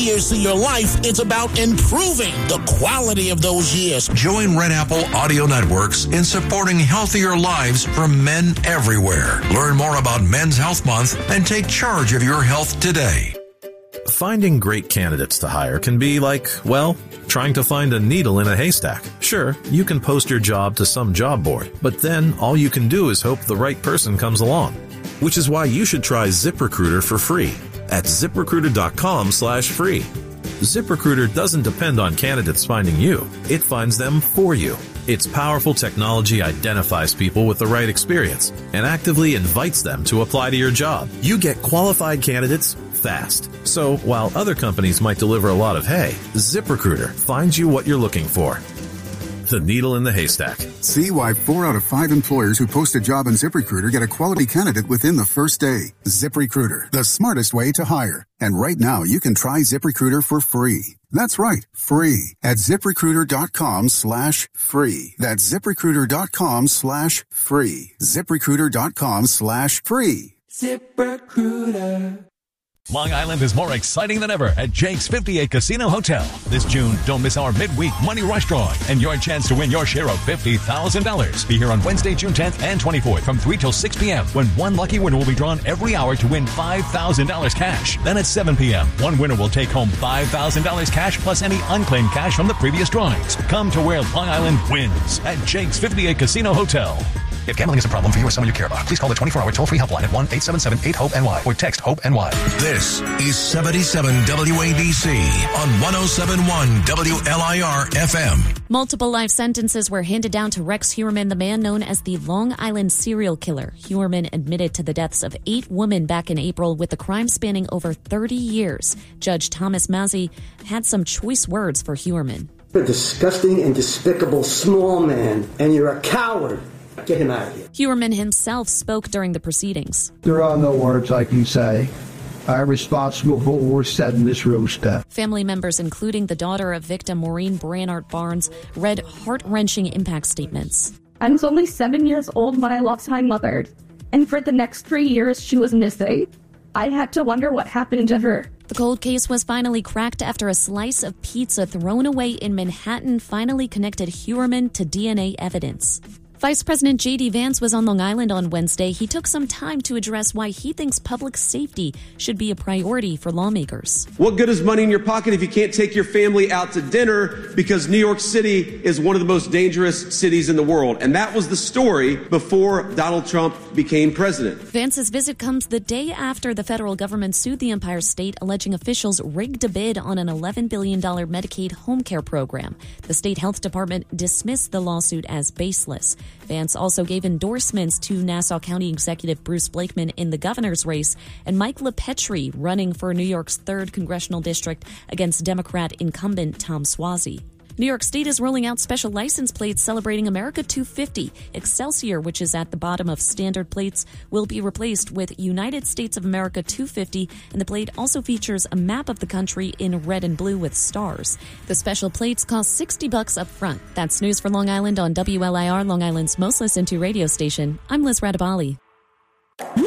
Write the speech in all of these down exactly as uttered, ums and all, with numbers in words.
years to your life, it's about improving the quality of those years. Join Red Apple Audio Networks in supporting healthier lives for men everywhere. Learn more about Men's Health Month and take charge of your health today. Finding great candidates to hire can be like, well, trying to find a needle in a haystack. Sure, you can post your job to some job board, but then all you can do is hope the right person comes along. Which is why you should try ZipRecruiter for free at ZipRecruiter.com slash free. ZipRecruiter doesn't depend on candidates finding you. It finds them for you. Its powerful technology identifies people with the right experience and actively invites them to apply to your job. You get qualified candidates fast. So while other companies might deliver a lot of hay, ZipRecruiter finds you what you're looking for. The needle in the haystack. See why four out of five employers who post a job on ZipRecruiter get a quality candidate within the first day. ZipRecruiter, the smartest way to hire. And right now, you can try ZipRecruiter for free. That's right, free at ZipRecruiter.com slash free. That's ZipRecruiter.com slash free. ZipRecruiter.com slash free. ZipRecruiter. Long Island is more exciting than ever at Jake's fifty-eight Casino Hotel. This June, don't miss our midweek Money Rush drawing and your chance to win your share of fifty thousand dollars. Be here on Wednesday, June tenth and twenty-fourth from three till six p.m. when one lucky winner will be drawn every hour to win five thousand dollars cash. Then at seven p.m., one winner will take home five thousand dollars cash plus any unclaimed cash from the previous drawings. Come to where Long Island wins at Jake's fifty-eight Casino Hotel. If gambling is a problem for you or someone you care about, please call the twenty-four hour toll-free helpline at one eight seven seven eight hope N Y or text HOPE-N Y. This is seventy-seven W A B C on one oh seven point one W L I R F M. Multiple life sentences were handed down to Rex Heuermann, the man known as the Long Island serial killer. Heuermann admitted to the deaths of eight women back in April, with the crime spanning over thirty years. Judge Thomas Mazzi had some choice words for Heuermann. You're a disgusting and despicable small man, and you're a coward. Get him out of here. Heuermann himself spoke during the proceedings. There are no words I can say. I'm responsible for what was said in this room, Steph. Family members, including the daughter of victim Maureen Branart Barnes, read heart-wrenching impact statements. I was only seven years old when I lost my mother, and for the next three years she was missing. I had to wonder what happened to her. The cold case was finally cracked after a slice of pizza thrown away in Manhattan finally connected Heuermann to D N A evidence. Vice President J D. Vance was on Long Island on Wednesday. He took some time to address why he thinks public safety should be a priority for lawmakers. What good is money in your pocket if you can't take your family out to dinner because New York City is one of the most dangerous cities in the world? And that was the story before Donald Trump became president. Vance's visit comes the day after the federal government sued the Empire State, alleging officials rigged a bid on an eleven billion dollars Medicaid home care program. The state health department dismissed the lawsuit as baseless. Vance also gave endorsements to Nassau County Executive Bruce Blakeman in the governor's race and Mike LePetri running for New York's third congressional district against Democrat incumbent Tom Suozzi. New York State is rolling out special license plates celebrating America two fifty. Excelsior, which is at the bottom of standard plates, will be replaced with United States of America two fifty, and the plate also features a map of the country in red and blue with stars. The special plates cost sixty bucks up front. That's news for Long Island on W L I R, Long Island's most listened to radio station. I'm Liz Radabali. W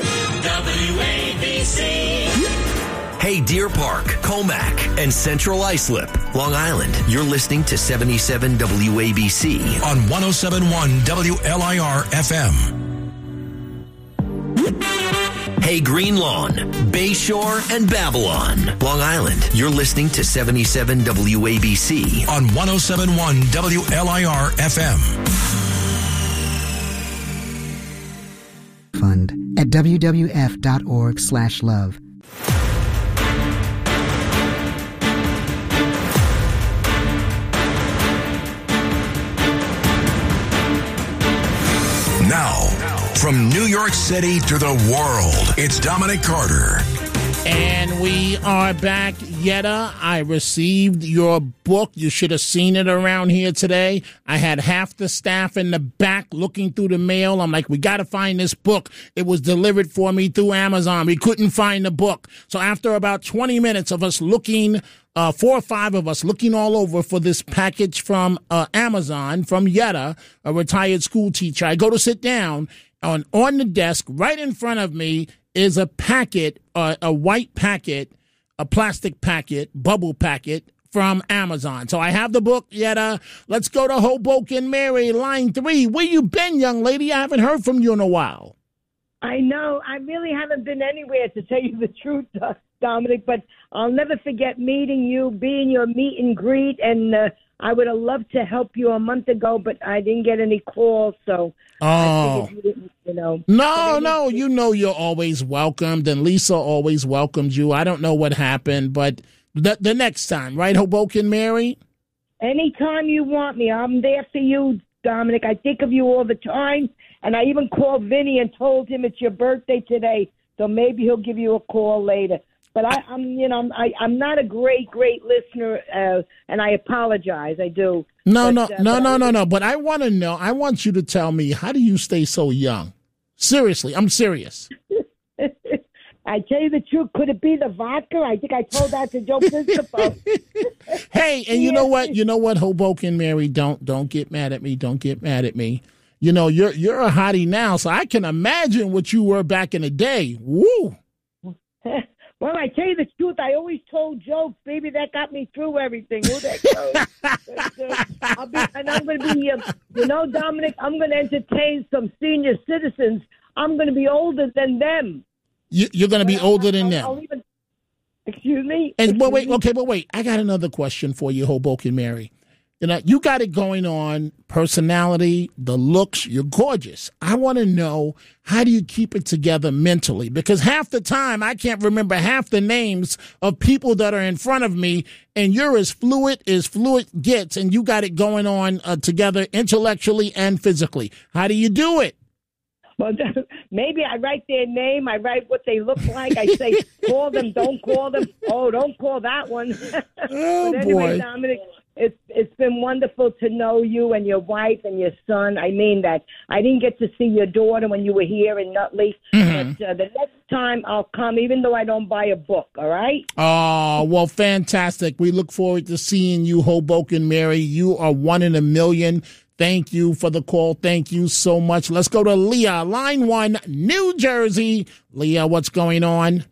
A B C. Hey, Deer Park, Comac, and Central Islip, Long Island. You're listening to seventy-seven W A B C on one oh seven point one W L I R F M. Hey, Green Lawn, Bayshore, and Babylon, Long Island. You're listening to seventy-seven W A B C on one oh seven point one W L I R F M. Fund at W W F dot org slash love. Now, from New York City to the world, it's Dominic Carter. And we are back. Yetta, I received your book. You should have seen it around here today. I had half the staff in the back looking through the mail. I'm like, we got to find this book. It was delivered for me through Amazon. We couldn't find the book. So after about twenty minutes of us looking, uh, four or five of us looking all over for this package from uh, Amazon, from Yetta, a retired school teacher, I go to sit down. On, on the desk right in front of me is a packet, uh, a white packet a plastic packet, bubble packet from Amazon. So I have the book, Yetta. Let's go to Hoboken Mary, line three. Where you been, young lady? I haven't heard from you in a while. I know. I really haven't been anywhere, to tell you the truth, uh, Dominic, but I'll never forget meeting you, being your meet and greet, and uh, I would have loved to help you a month ago, but I didn't get any calls, so oh. I figured you didn't, you know. No, no, you know you're always welcomed, and Lisa always welcomed you. I don't know what happened, but the, the next time, right, Hoboken Mary? Anytime you want me, I'm there for you, Dominic. I think of you all the time, and I even called Vinny and told him it's your birthday today, so maybe he'll give you a call later. But I, I'm, you know, I'm, I, I'm not a great, great listener, uh, and I apologize. I do. No, but, no, uh, no, no, no, no. But I want to know. I want you to tell me, how do you stay so young? Seriously, I'm serious. I tell you the truth. Could it be the vodka? I think I told that to Joe Piscopo. Hey, and you know what? You know what, Hoboken Mary? Don't don't get mad at me. Don't get mad at me. You know, you're you're a hottie now, so I can imagine what you were back in the day. Woo. Well, I tell you the truth, I always told jokes. Baby, that got me through everything. Who that goes? but, uh, I'll be, and I'm going to be, uh, you know, Dominic, I'm going to entertain some senior citizens. I'm going to be older than them. You, you're going to be older than I'll, them. I'll even, excuse me? And excuse but wait, me? okay, but wait. I got another question for you, Hoboken Mary. You know, you got it going on, personality, the looks, you're gorgeous. I want to know, how do you keep it together mentally? Because half the time, I can't remember half the names of people that are in front of me, and you're as fluid as fluid gets, and you got it going on uh, together intellectually and physically. How do you do it? Well, maybe I write their name. I write what they look like. I say, call them, don't call them. Oh, don't call that one. Oh, but anyway, boy. Dominic, it's it's been wonderful to know you and your wife and your son. I mean that. I didn't get to see your daughter when you were here in Nutley. Mm-hmm. But uh, the next time I'll come, even though I don't buy a book, all right? Oh, well, fantastic. We look forward to seeing you, Hoboken Mary. You are one in a million. Thank you for the call. Thank you so much. Let's go to Leah, line one, New Jersey. Leah, what's going on?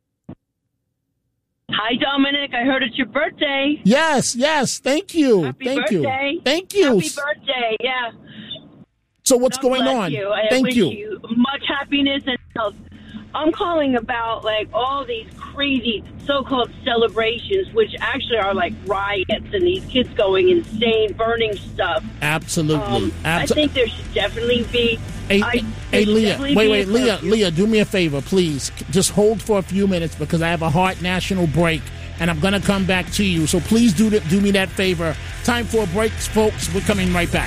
Hi, Dominic. I heard it's your birthday. Yes, yes. Thank you. Happy Thank birthday. you. Thank you. Happy birthday. Yeah. So what's God going bless on? You. I Thank wish you. you much happiness and health. I'm calling about like all these crazy so-called celebrations, which actually are like riots, and these kids going insane, burning stuff. Absolutely. Um, Absol- I think there should definitely be. Hey, I, hey Leah, wait, wait, Leah, curfew. Leah, do me a favor, please. Just hold for a few minutes because I have a hard national break, and I'm going to come back to you. So please do that, do me that favor. Time for a break, folks. We're coming right back.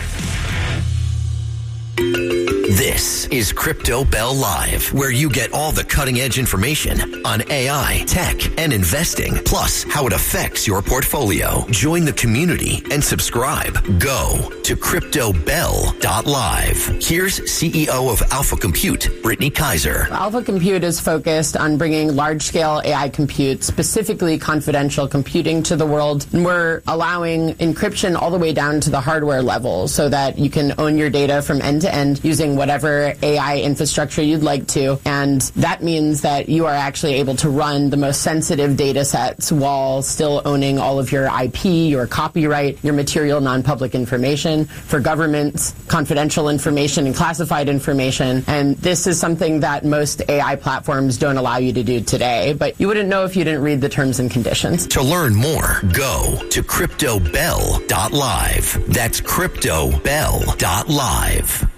This is Crypto Bell Live, where you get all the cutting-edge information on A I, tech, and investing, plus how it affects your portfolio. Join the community and subscribe. Go to crypto bell dot live. Here's C E O of Alpha Compute, Brittany Kaiser. Alpha Compute is focused on bringing large-scale A I compute, specifically confidential computing, to the world. And we're allowing encryption all the way down to the hardware level so that you can own your data from end to end using whatever A I infrastructure you'd like to. And that means that you are actually able to run the most sensitive data sets while still owning all of your I P, your copyright, your material non-public information. For governments, confidential information and classified information. And this is something that most A I platforms don't allow you to do today. But you wouldn't know if you didn't read the terms and conditions. To learn more, go to crypto bell dot live. That's crypto bell dot live.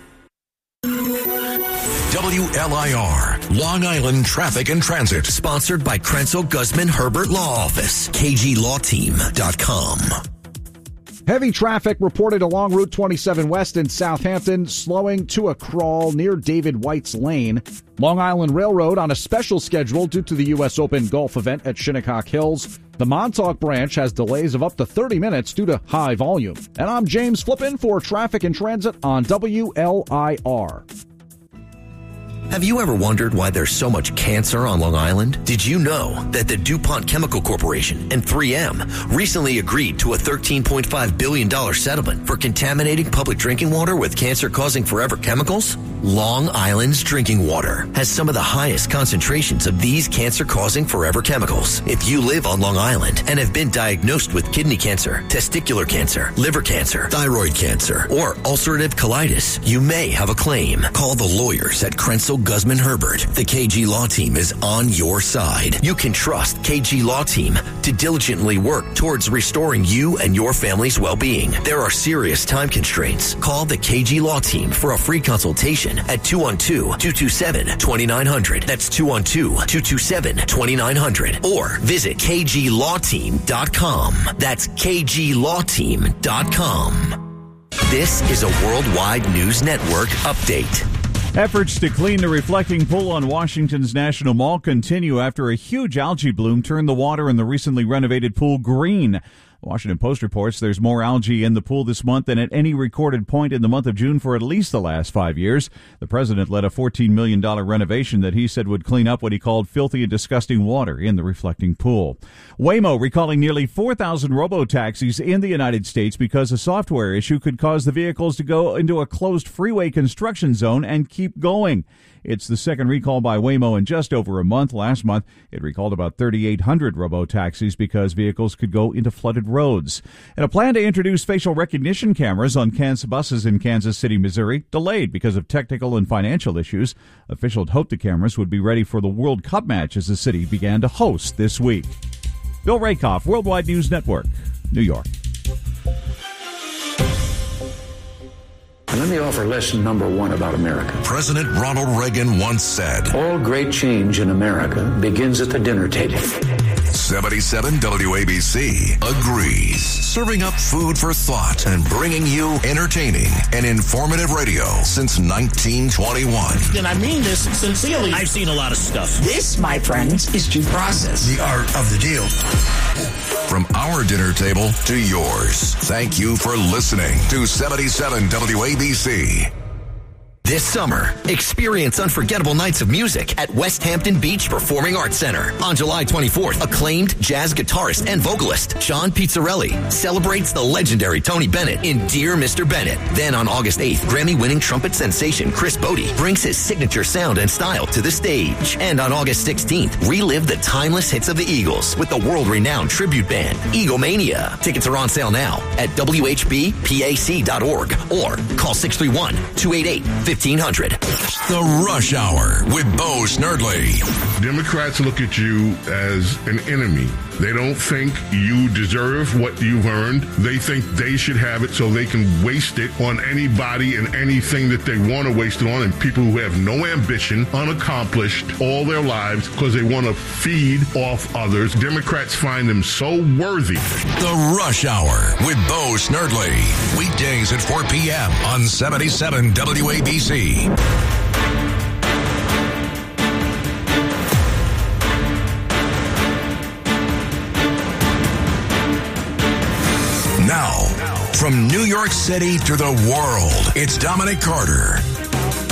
W L I R, Long Island Traffic and Transit. Sponsored by Krenzel Guzman Herbert Law Office, K G law team dot com. Heavy traffic reported along Route twenty-seven West in Southampton, slowing to a crawl near David White's Lane. Long Island Railroad on a special schedule due to the U S Open golf event at Shinnecock Hills. The Montauk branch has delays of up to thirty minutes due to high volume. And I'm James Flippin for Traffic and Transit on W L I R. Have you ever wondered why there's so much cancer on Long Island? Did you know that the DuPont Chemical Corporation and three M recently agreed to a thirteen point five billion dollars settlement for contaminating public drinking water with cancer-causing forever chemicals? Long Island's drinking water has some of the highest concentrations of these cancer-causing forever chemicals. If you live on Long Island and have been diagnosed with kidney cancer, testicular cancer, liver cancer, thyroid cancer, or ulcerative colitis, you may have a claim. Call the lawyers at Krenzel Guzman Herbert. The K G Law Team is on your side. You can trust K G Law Team to diligently work towards restoring you and your family's well-being. There are serious time constraints. Call the K G Law Team for a free consultation at two one two, two two seven, two nine zero zero. That's two one two, two two seven, two nine zero zero. Or visit k g law team dot com. That's k g law team dot com. This is a Worldwide News Network update. Efforts to clean the reflecting pool on Washington's National Mall continue after a huge algae bloom turned the water in the recently renovated pool green. Washington Post reports there's more algae in the pool this month than at any recorded point in the month of June for at least the last five years. The president led a fourteen million dollars renovation that he said would clean up what he called filthy and disgusting water in the reflecting pool. Waymo recalling nearly four thousand robo-taxis in the United States because a software issue could cause the vehicles to go into a closed freeway construction zone and keep going. It's the second recall by Waymo in just over a month. Last month, it recalled about thirty-eight hundred robo-taxis because vehicles could go into flooded roads. And a plan to introduce facial recognition cameras on Kansas buses in Kansas City, Missouri, delayed because of technical and financial issues. Officials hoped the cameras would be ready for the World Cup match as the city began to host this week. Bill Rakoff, Worldwide News Network, New York. Let me offer lesson number one about America. President Ronald Reagan once said, all great change in America begins at the dinner table. seventy-seven W A B C agrees. Serving up food for thought and bringing you entertaining and informative radio since nineteen twenty-one. And I mean this sincerely. I've seen a lot of stuff. This, my friends, is due process. The art of the deal. From our dinner table to yours, thank you for listening to seventy-seven W A B C. This summer, experience unforgettable nights of music at West Hampton Beach Performing Arts Center. On July twenty-fourth, acclaimed jazz guitarist and vocalist John Pizzarelli celebrates the legendary Tony Bennett in Dear Mister Bennett. Then on August eighth, Grammy-winning trumpet sensation Chris Bodie brings his signature sound and style to the stage. And on August sixteenth, relive the timeless hits of the Eagles with the world-renowned tribute band Eaglemania. Tickets are on sale now at w h b pac dot org or call six three one, two eight eight, fifteen hundred. The Rush Hour with Bo Snerdley. Democrats look at you as an enemy. They don't think you deserve what you've earned. They think they should have it so they can waste it on anybody and anything that they want to waste it on, and people who have no ambition, unaccomplished all their lives because they want to feed off others. Democrats find them so worthy. The Rush Hour with Bo Snerdley. Weekdays at four p.m. on seventy-seven W A B C. Now, from New York City to the world, it's Dominic Carter